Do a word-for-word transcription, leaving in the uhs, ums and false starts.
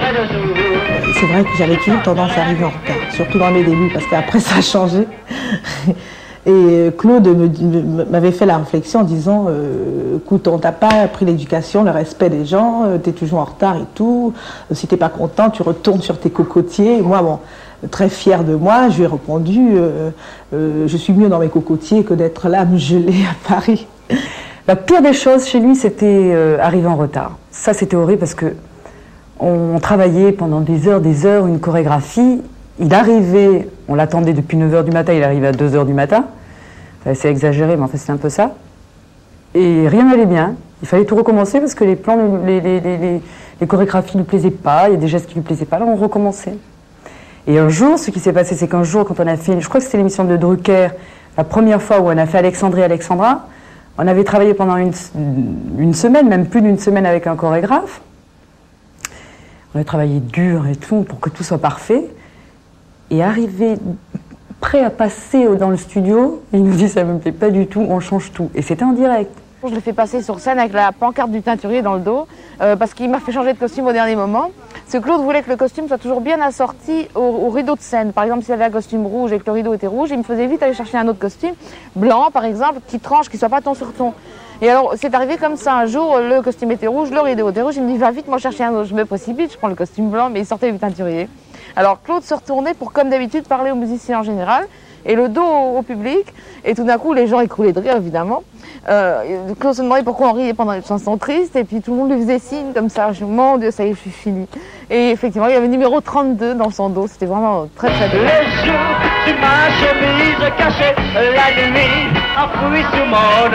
C'est vrai que j'avais toujours tendance à arriver en retard, surtout dans mes débuts, parce qu'après ça a changé. Et Claude m'avait fait la réflexion en disant euh, écoute, on t'a pas appris l'éducation, le respect des gens, euh, tu es toujours en retard et tout. Si t'es pas content, tu retournes sur tes cocotiers. Et moi, bon, très fière de moi, je lui ai répondu euh, euh, je suis mieux dans mes cocotiers que d'être là à me geler à Paris. La pire des choses chez lui, c'était euh, arriver en retard. Ça, c'était horrible parce que on travaillait pendant des heures, des heures, une chorégraphie. Il arrivait, on l'attendait depuis neuf heures du matin, il arrivait à deux heures du matin. C'est exagéré, mais en fait c'est un peu ça. Et rien n'allait bien. Il fallait tout recommencer parce que les plans, les, les, les, les, les chorégraphies ne lui plaisaient pas, il y a des gestes qui ne lui plaisaient pas, là on recommençait. Et un jour, ce qui s'est passé, c'est qu'un jour, quand on a fait, je crois que c'était l'émission de Drucker, la première fois où on a fait Alexandrie Alexandra, on avait travaillé pendant une, une semaine, même plus d'une semaine avec un chorégraphe. On a travaillé dur et tout pour que tout soit parfait. Et arrivé prêt à passer dans le studio, il nous dit ça me plaît pas du tout, on change tout. Et c'était en direct. Je l'ai fait passer sur scène avec la pancarte du teinturier dans le dos, euh, parce qu'il m'a fait changer de costume au dernier moment. Parce que Claude voulait que le costume soit toujours bien assorti au, au rideau de scène. Par exemple, s'il avait un costume rouge et que le rideau était rouge, il me faisait vite aller chercher un autre costume, blanc par exemple, qui tranche, qui soit pas ton sur ton. Et alors, c'est arrivé comme ça, un jour, le costume était rouge, le rideau était rouge, il me dit va vite m'en chercher un autre. Je me précipite, je prends le costume blanc, mais il sortait du teinturier. Alors Claude se retournait pour, comme d'habitude, parler aux musiciens en général, et le dos au, au public, et tout d'un coup, les gens écroulaient de rire, évidemment. Euh, Claude se demandait pourquoi on riait pendant une chanson triste, et puis tout le monde lui faisait signe comme ça. Je dis, mon Dieu, ça y est, je suis finie. Et effectivement, il y avait numéro trente-deux dans son dos, c'était vraiment très très beau. Les jours, tu ma chemise cachée, la nuit, enfouie sous mon